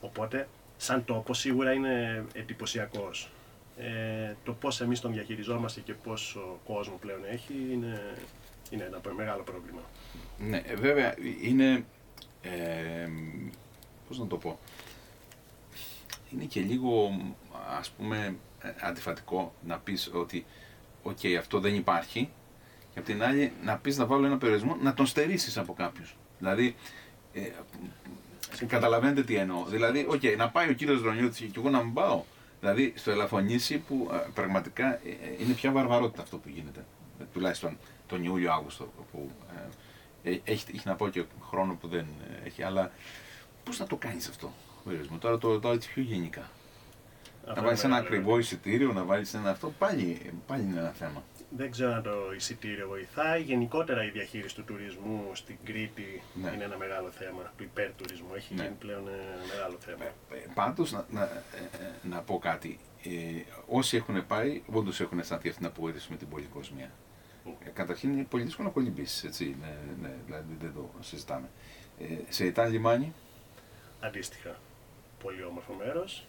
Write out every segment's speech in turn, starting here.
Οπότε, σαν τόπο σίγουρα είναι εντυπωσιακός. Το πώς εμείς τον διαχειριζόμαστε και πόσο κόσμο πλέον έχει είναι ένα μεγάλο πρόβλημα. Ναι, βέβαια είναι, πώς να το πω, είναι και λίγο, ας πούμε, αντιφατικό να πεις ότι «οκ, αυτό δεν υπάρχει» και απ' την άλλη να πεις να βάλω ένα περιορισμό, να τον στερήσεις από κάποιους. Δηλαδή, καταλαβαίνετε τι εννοώ. Δηλαδή, να πάει ο κύριος Δρονιώτης και εγώ να μην πάω. Δηλαδή, στο Ελαφωνήσι που πραγματικά είναι πια βαρβαρότητα αυτό που γίνεται. Τουλάχιστον τον Ιούλιο-Αύγουστο, που έχει να πω και χρόνο που δεν έχει, αλλά πώς να το κάνεις αυτό, τώρα το ρωτάω έτσι πιο γενικά. Να βάλεις ένα ακριβό εισιτήριο, να βάλεις ένα αυτό, πάλι είναι ένα θέμα. Δεν ξέρω αν το εισιτήριο βοηθάει. Γενικότερα η διαχείριση του τουρισμού στην Κρήτη είναι ένα μεγάλο θέμα, του υπερτουρισμού. Έχει γίνει πλέον ένα μεγάλο θέμα. Πάντως, να πω κάτι. Όσοι έχουν πάει, όντως έχουν αισθανθεί αυτή την απογοήτευση με την πολυκοσμία. Καταρχήν είναι πολύ δύσκολο να κολυμπήσεις, έτσι, δηλαδή δεν το συζητάμε. Σε Ιτάν λιμάνι. Αντίστοιχα, πολύ όμορφο μέρος.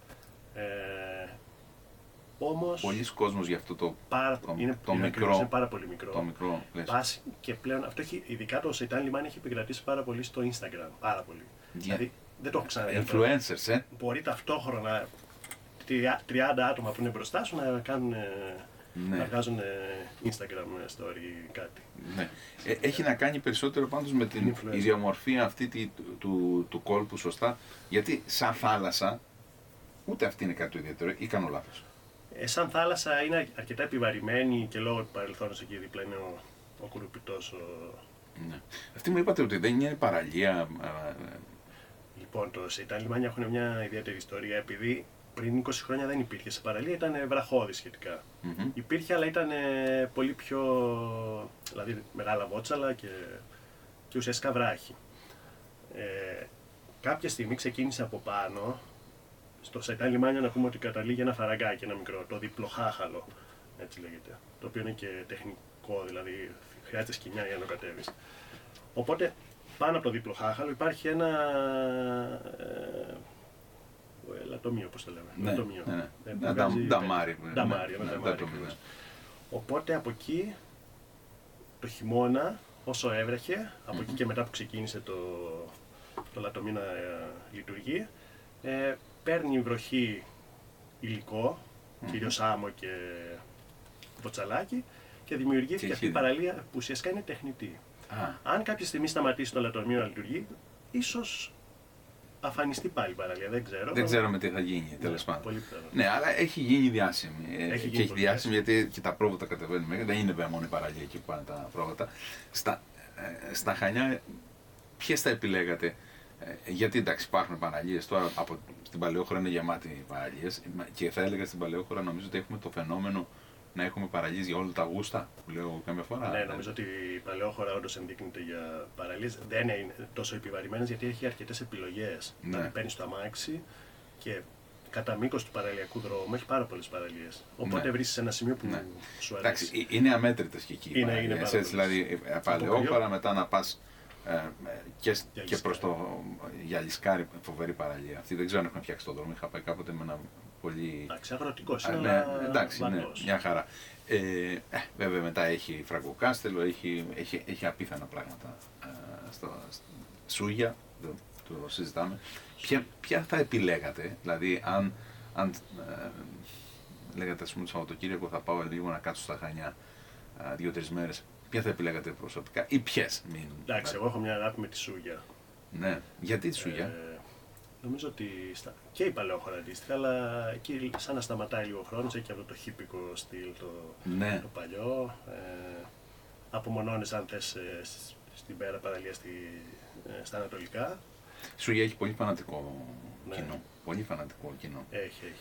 Όμως, πολλοί κόσμος για αυτό το μικρό. Είναι πάρα πολύ μικρό. Το μικρό πας και πλέον αυτό έχει, ειδικά το Σεϊτάν λιμάνι έχει επικρατήσει πάρα πολύ στο Instagram. Πάρα πολύ. Δηλαδή δεν το έχω ξαναδεί. Influencers, Μπορεί ταυτόχρονα 30 άτομα που είναι μπροστά σου να κάνουν. Να βγάζουν Instagram story κάτι. Ναι. Έχει να κάνει περισσότερο πάντως με την ιδιομορφία αυτή του κόλπου, σωστά. Γιατί σαν θάλασσα, ούτε αυτή είναι κάτι το ιδιαίτερο, ή κάνω λάθος. Σαν θάλασσα είναι αρκετά επιβαρημένη και λόγω του παρελθόντος εκεί δίπλα είναι ο Κουρουπιτός. Ναι. Αυτή μου είπατε ότι δεν είναι παραλία. Λοιπόν, το Σεϊτάν λιμάνια έχουν μια ιδιαίτερη ιστορία επειδή πριν 20 χρόνια δεν υπήρχε σε παραλία, ήταν βραχώδη σχετικά. Υπήρχε, αλλά ήταν πολύ πιο. Δηλαδή μεγάλα βότσαλα και ουσιαστικά βράχη. Κάποια στιγμή ξεκίνησε από πάνω. Στο Σεϊτάν λιμάνια να πούμε ότι καταλήγει ένα φαραγκάκι, ένα μικρό, το διπλοχάχαλο, έτσι λέγεται. Το οποίο είναι και τεχνικό, δηλαδή χρειάζεται σκοινιά για να το κατέβεις. Οπότε πάνω από το διπλοχάχαλο υπάρχει ένα. Λατομείο, όπως το λέμε. Νταμάρι. Οπότε από εκεί το χειμώνα, όσο έβρεχε, από εκεί και μετά που ξεκίνησε το λατομείο να λειτουργεί, παίρνει βροχή υλικό, κυρίως άμμο και βοτσαλάκι, και δημιουργήθηκε αυτή η παραλία που ουσιαστικά είναι τεχνητή. Αν κάποια στιγμή σταματήσει το λατομείο να λειτουργεί, ίσως αφανιστεί πάλι η παραλία, δεν ξέρω. Δεν ξέρουμε τι θα γίνει, τέλος πάντων. Ναι, αλλά έχει γίνει διάσημη. Και έχει διάσημη γιατί και τα πρόβατα κατεβαίνουν μέχρι. Δεν είναι βέβαια μόνο η παραλία εκεί που πάνε τα πρόβατα. Στα Χανιά, ποιες θα επιλέγατε? Γιατί εντάξει, υπάρχουν παραλίες τώρα, στην Παλαιόχώρα είναι γεμάτη παραλίες και θα έλεγα στην Παλαιόχώρα νομίζω ότι έχουμε το φαινόμενο να έχουμε παραλίες για όλα τα γούστα που λέω καμιά φορά. Ναι, νομίζω ότι η Παλαιόχώρα όντως ενδείκνυται για παραλίες. Δεν είναι τόσο επιβαρημένες γιατί έχει αρκετές επιλογές. Ναι. Δηλαδή παίρνεις το αμάξι και κατά μήκος του παραλιακού δρόμου έχει πάρα πολλές παραλίες. Οπότε βρίσκεις ένα σημείο που σου αρέσει. Εντάξει, είναι αμέτρητες και εκεί. Είναι δηλαδή Παλαιόχώρα, μετά να πας και προς το Γιαλισκάρι, φοβερή παραλία. Αυτή δεν ξέρω αν έχουν φτιάξει τον δρόμο. Είχα πάει κάποτε με ένα πολύ. Εντάξει, αγροτικός είναι. Εντάξει, ναι, μια χαρά. Βέβαια μετά έχει Φραγκοκάστελο, έχει απίθανα πράγματα. Σούγια, το συζητάμε. Ποια θα επιλέγατε, δηλαδή αν λέγατε ας πούμε το Σαββατοκύριακο θα πάω λίγο να κάτσω στα Χανιά 2-3 μέρες, ποια θα επιλέγατε προσωπικά ή ποιες? Εντάξει, εγώ έχω μια αγάπη με τη Σούγια. Ναι, γιατί τη Σούγια? Νομίζω ότι και η Παλαιόχώρα αντίστοιχα, αλλά εκεί σαν να σταματάει λίγο χρόνος, έχει και αυτό το χίπικο στυλ, το παλιό. Απομονώνεις αν θες στην πέρα παραλία στα ανατολικά. Η Σούγια έχει πολύ φανατικό κοινό. Πολύ φανατικό κοινό. Έχει.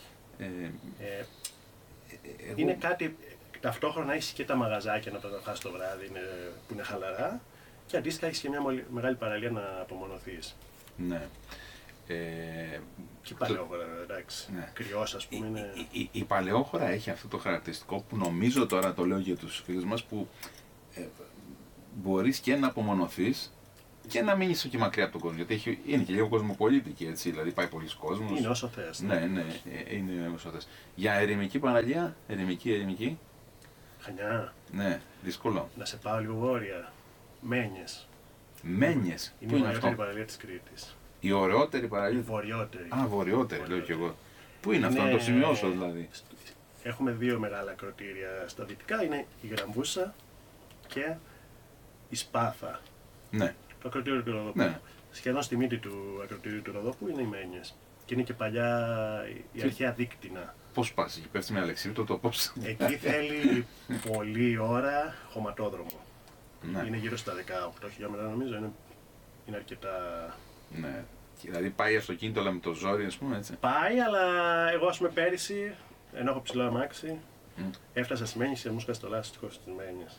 Είναι κάτι, ταυτόχρονα έχεις και τα μαγαζάκια να πας να φας το βράδυ που είναι χαλαρά και αντίστοιχα έχεις και μια μεγάλη παραλία να απομονωθείς. Ναι. Και η Παλαιόχώρα, εντάξει, κρυός ας πούμε είναι. Η Παλαιόχώρα έχει αυτό το χαρακτηριστικό που νομίζω, τώρα το λέω για τους φίλους μας, που μπορείς και να απομονωθείς Και να μην είσαι και μακριά από τον κόσμο. Γιατί είναι και λίγο κοσμοπολίτικη, έτσι. Δηλαδή πάει πολλοί κόσμος. Είναι όσο θες. Ναι, είναι όσο θες. Για ερημική παραλία, ερημική. Χανιά. Ναι, δύσκολο. Να σε πάω λίγο βόρεια. Μένιες. Μένιες. Είναι Πού η είναι ωραιότερη αυτό? παραλία της Κρήτης. Η ωραιότερη Η παραλία. βορειότερη. Α, βορειότερη, λέω κι εγώ. Πού είναι αυτό, να το σημειώσω δηλαδή. Έχουμε δύο μεγάλα ακροτήρια στα δυτικά. Είναι η Γραμβούσα και η Σπάθα. Ναι. Το ακροτήριο του Ροδόπου. Ναι. Σχεδόν στη μύτη του ακροτήριου του Ροδόπου είναι οι Μένιες. Και είναι και παλιά η αρχαία δίκτυνα. Πώς πας, εκεί πέφτει με αλεξίπτωτο, πώς. Εκεί θέλει πολλή ώρα χωματόδρομο. Ναι. Είναι γύρω στα 18 χιλιόμετρα νομίζω. Είναι αρκετά. Ναι. Δηλαδή πάει αυτοκίνητο, αλλά με το ζόρι, ας πούμε, έτσι. Πάει, αλλά εγώ ας πούμε πέρυσι, ενώ έχω ψηλό αμάξι, έφτασα στη Μένιες και μου σκάσε το λάστιχο στις Μένιες.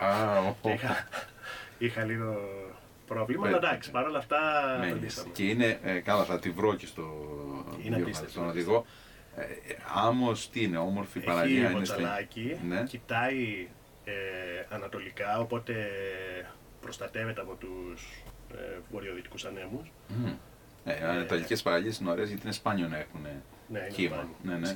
Είχα λίγο πρόβλημα, αλλά εντάξει, παρόλα αυτά φροντίσαμε. Και είναι, καλά, θα τη βρω και στον οδηγό. Άμμος, τι είναι, όμορφη παραλία. Έχει βοτσαλάκι, Ναι. κοιτάει ανατολικά, οπότε προστατεύεται από τους βορειοδυτικούς ανέμους. Ανατολικές παραλίες είναι ωραίες γιατί είναι σπάνιο να έχουν κύμα. Ναι.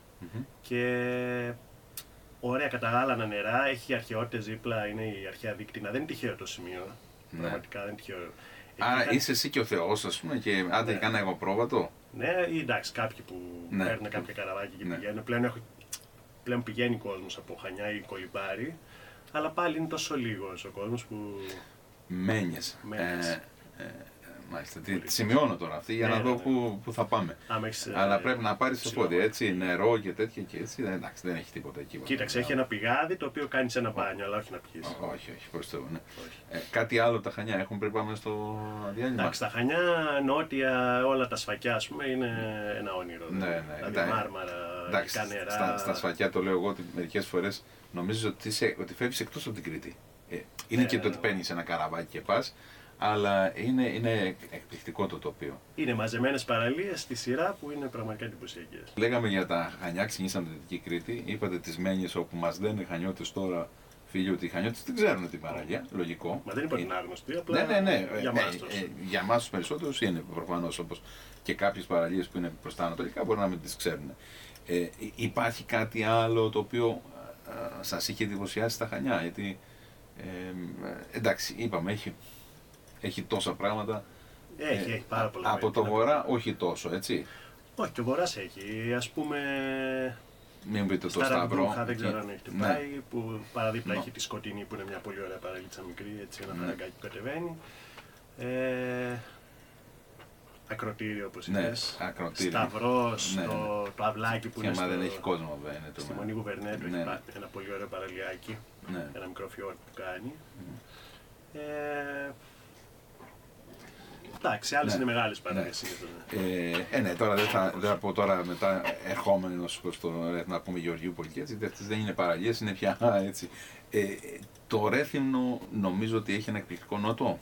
Και ωραία καταγάλανα νερά, έχει αρχαιότητες δίπλα, είναι η αρχαία δίκτυνα. Δεν είναι τυχαίο το σημείο. Ναι. Πραγματικά δεν είναι τυχαίο. Άρα είσαι εσύ και ο Θεός, ας πούμε, και άντε κάνα εγώ πρόβατο. Ναι, ή εντάξει, κάποιοι που παίρνουν κάποια καραβάκι και πηγαίνουν. Πλέον πηγαίνει κόσμος από Χανιά ή Κολυμπάρι, αλλά πάλι είναι τόσο λίγος ο κόσμος που. Μένιες. Μάλιστα. Τη σημειώνω τώρα αυτή για να δω πού θα πάμε. Αλλά πρέπει να πάρεις το πόδι, έτσι, νερό και τέτοια και έτσι. Εντάξει, δεν έχει τίποτα εκεί. Κοίταξε, έχει ένα πηγάδι το οποίο κάνει ένα μπάνιο, αλλά όχι να πιείς. Όχι, προς Θεού. Κάτι άλλο τα Χανιά έχουν πριν πάμε στο διάλειμμα. Εντάξει, τα Χανιά νότια, όλα τα σφακιά, ας πούμε, είναι ένα όνειρο. Ναι. Δηλαδή μάρμαρα, γλυκά νερά. Στα σφακιά το λέω εγώ ότι μερικές φορές νομίζεις ότι φεύγεις εκτός από την Κρήτη. Είναι και το ότι παίρνεις ένα καραβάκι και πας. Αλλά είναι εκπληκτικό το τοπίο. Είναι μαζεμένες παραλίες στη σειρά που είναι πραγματικά εντυπωσιακές. Λέγαμε για τα Χανιά, ξεκινήσαμε τη Δυτική Κρήτη. Είπατε τις Μένιες όπου μας λένε οι Χανιώτες τώρα, φίλοι, ότι οι Χανιώτες δεν ξέρουν την παραλία. Λογικό. Μα δεν είπα την άγνωστη, απλά ναι. Για εμάς τους περισσότερους είναι προφανώς, όπως και κάποιες παραλίες που είναι προς τα ανατολικά μπορεί να μην τις ξέρουν. Υπάρχει κάτι άλλο το οποίο σας είχε εντυπωσιάσει στα Χανιά? Γιατί εντάξει, είπαμε, έχει τόσα πράγματα. Έχει πάρα πολλά. Από το βορρά όχι τόσο, έτσι. Όχι, και ο βορράς έχει. Ας πούμε. Μην πείτε το Σταυρό. Δεν ξέρω αν έχετε πάει. Που παραδίπλα έχει τη Σκοτεινή που είναι μια πολύ ωραία παραλίτσα μικρή. Έτσι, ένα φραγκάκι που κατεβαίνει. Ακροτήριο όπως είπες. Σταυρός, το αυλάκι που είναι. Μα δεν έχει κόσμο, βέβαια. Στη Μονή Γουβερνέτου έχει ένα πολύ ωραίο παραλιάκι. Ένα μικρό φιόρτ που κάνει. Εντάξει, άλλες είναι μεγάλες παραλίες. Ναι, τώρα δεν θα πω τώρα μετά ερχόμενος προς το Ρέθυμνο να πούμε Γεωργιούπολη και έτσι, αυτές δεν είναι παραλίες, είναι πια έτσι. Το Ρέθυμνο νομίζω ότι έχει ένα εκπληκτικό νότο.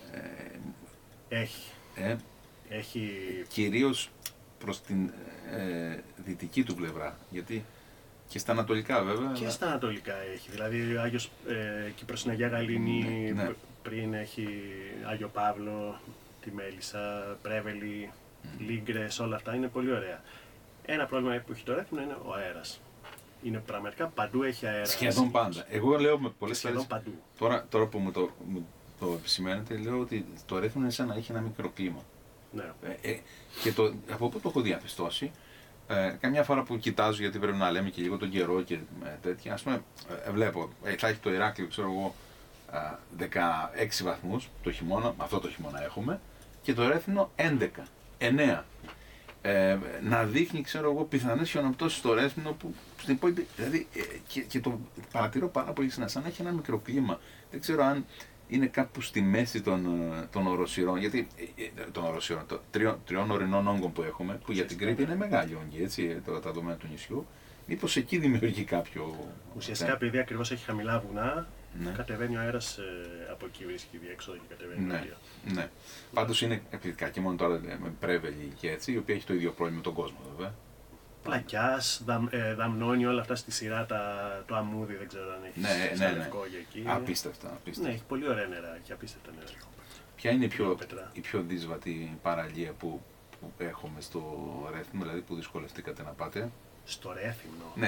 Έχει. Κυρίως προς την δυτική του πλευρά, γιατί και στα ανατολικά βέβαια. Και στα ανατολικά έχει, δηλαδή Άγιος, εκεί προς την Αγία Γαλήνη, πριν έχει Άγιο Παύλο, τη Μέλισσα, Πρέβελη, Λίγκρες, όλα αυτά είναι πολύ ωραία. Ένα πρόβλημα που έχει το Ρέθυμνο είναι ο αέρας. Είναι πραγματικά παντού έχει αέρα. Σχεδόν πάντα. Εγώ λέω με πολλές φορές. Παντού. Τώρα που μου το επισημαίνετε, λέω ότι το Ρέθυμνο είναι σαν να έχει ένα μικρό κλίμα. Ναι. Και από πού το έχω διαπιστώσει, καμιά φορά που κοιτάζω, γιατί πρέπει να λέμε και λίγο τον καιρό και τέτοια, ας πούμε, βλέπω, θα έχει το Ηράκλειο, ξέρω εγώ, 16 βαθμούς το χειμώνα, αυτό το χειμώνα έχουμε, και το Ρέθυμνο 11, 9. Να δείχνει, ξέρω εγώ, πιθανές χιονοπτώσεις στο Ρέθυμνο που στην υπόλοιπη, δηλαδή, και το παρατηρώ πάρα πολύ συχνά, σαν να έχει ένα μικροκλίμα. Δεν ξέρω αν είναι κάπου στη μέση των οροσειρών, γιατί των τριών ορεινών όγκων που έχουμε, που για την Κρήτη είναι μεγάλη όγκη, έτσι, τα δεδομένα του νησιού. Μήπως εκεί δημιουργεί κάποιο. Ουσιαστικά, επειδή ακριβώς έχει χαμηλά βουνά, κατεβαίνει ο αέρας από εκεί, βρίσκει διέξοδο και κατεβαίνει. Ναι. Πάντως είναι εκπληκτικά και μόνο τώρα με Πρέβελη και έτσι, η οποία έχει το ίδιο πρόβλημα με τον κόσμο, βέβαια. Πλακιάς, Δαμνώνει, όλα αυτά στη σειρά, το αμμούδι, δεν ξέρω αν έχει ναι. Λευκό για εκεί. Απίστευτα. Ναι, έχει πολύ ωραία νερά και απίστευτα νερά. Ποια είναι χιλιόμετρα. η πιο δύσβατη παραλία που έχουμε στο Ρέθυμνο, δηλαδή που δυσκολευτήκατε να πάτε? Στο Ρέθυμνο. Ναι,